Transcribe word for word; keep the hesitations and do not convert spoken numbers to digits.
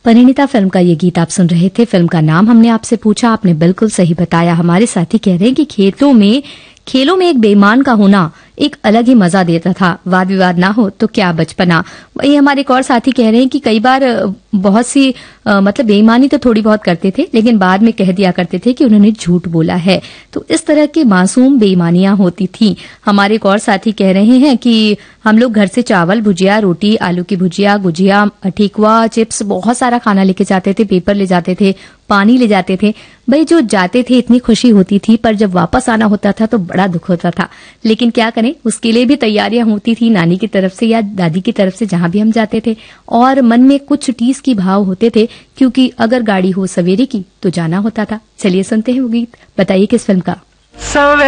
Parineeta film का ये गीत आप सुन रहे थे। फिल्म का नाम हमने आपसे पूछा, आपने बिल्कुल सही बताया। हमारे साथी कह रहे हैं कि खेतों में खेलों में एक बेईमान का होना एक अलग ही मजा देता था, वाद विवाद ना हो तो क्या बचपना। वही हमारे एक और साथी कह रहे हैं कि कई बार बहुत सी आ, मतलब बेईमानी तो थोड़ी बहुत करते थे, लेकिन बाद में कह दिया करते थे कि उन्होंने झूठ बोला है। तो इस तरह की मासूम बेईमानियां होती थी। हमारे एक और साथी कह रहे हैं कि हम लोग घर से चावल, भुजिया, रोटी, आलू की भुजिया, गुजिया, ठेकुआ, चिप्स, बहुत सारा खाना लेके जाते थे, पेपर ले जाते थे, पानी ले जाते थे। भाई जो जाते थे इतनी खुशी होती थी, पर जब वापस आना होता था तो बड़ा दुख होता था। लेकिन क्या करें, उसके लिए भी तैयारियां होती थी नानी की तरफ से या दादी की तरफ से, जहां भी हम जाते थे। और मन में कुछ टीस की भाव होते थे, क्योंकि अगर गाड़ी हो सवेरे की तो जाना होता था। चलिए सुनते हैं वो गीत। बताइए किस फिल्म का।